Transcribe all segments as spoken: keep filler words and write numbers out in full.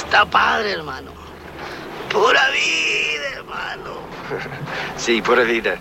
Sta padre, hermano. Pura vida, hermano. Sí, pura vida.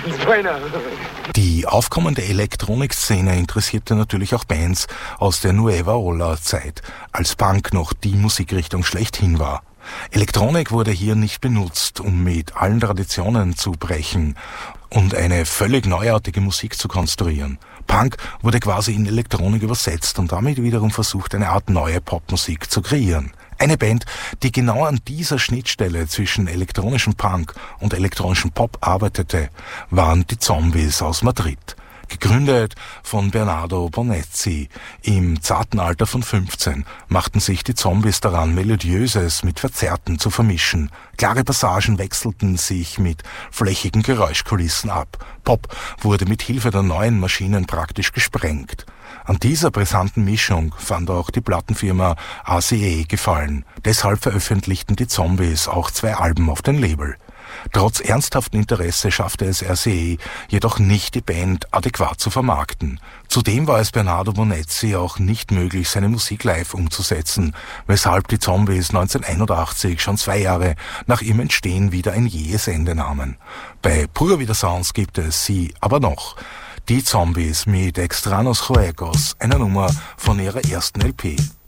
Die aufkommende Elektronikszene interessierte natürlich auch Bands aus der Nueva Ola-Zeit, als Punk noch die Musikrichtung schlechthin war. Elektronik wurde hier nicht benutzt, um mit allen Traditionen zu brechen und eine völlig neuartige Musik zu konstruieren. Punk wurde quasi in Elektronik übersetzt und damit wiederum versucht, eine Art neue Popmusik zu kreieren. Eine Band, die genau an dieser Schnittstelle zwischen elektronischem Punk und elektronischem Pop arbeitete, waren die Zombies aus Madrid. Gegründet von Bernardo Bonezzi im zarten Alter von fünfzehn, machten sich die Zombies daran, Melodiöses mit Verzerrten zu vermischen. Klare Passagen wechselten sich mit flächigen Geräuschkulissen ab. Pop wurde mit Hilfe der neuen Maschinen praktisch gesprengt. An dieser brisanten Mischung fand auch die Plattenfirma A C E Gefallen. Deshalb veröffentlichten die Zombies auch zwei Alben auf dem Label. Trotz ernsthaften Interesse schaffte es R C E jedoch nicht, die Band adäquat zu vermarkten. Zudem war es Bernardo Bonezzi auch nicht möglich, seine Musik live umzusetzen, weshalb die Zombies neunzehnhunderteinundachtzig, schon zwei Jahre nach ihrem Entstehen, wieder ein jähes Ende nahmen. Bei Pura Vida Sounds gibt es sie aber noch. Die Zombies mit Extraños Juegos, einer Nummer von ihrer ersten L P.